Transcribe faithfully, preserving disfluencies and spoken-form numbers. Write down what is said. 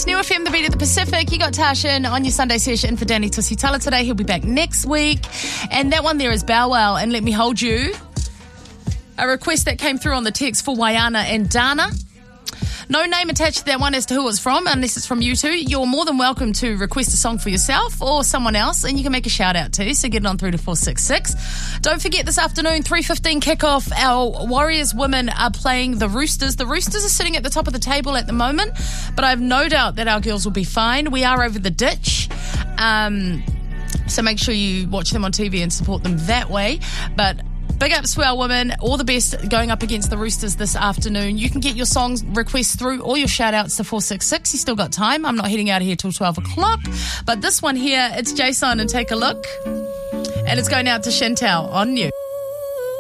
It's New F M, the beat of the Pacific. You got Tarshan on your Sunday session for Danny Tusitala today. He'll be back next week. And that one there is Bow Wow and Let Me Hold You. A request that came through on the text for Waiana and Dana. No name attached to that one as to who it's from, unless it's from you two. You're more than welcome to request a song for yourself or someone else, and you can make a shout out too, so get it on through to four six six. Don't forget this afternoon, three fifteen kickoff, our Warriors women are playing the Roosters. The Roosters are sitting at the top of the table at the moment, but I have no doubt that our girls will be fine. We are over the ditch. Um, so make sure you watch them on T V and support them that way. But big ups to our women. All the best going up against the Roosters this afternoon. You can get your songs requests through or your shout outs to four six six. You still got time. I'm not heading out of here till twelve o'clock. But this one here, it's Jason and Take a Look. And it's going out to Chantel on you.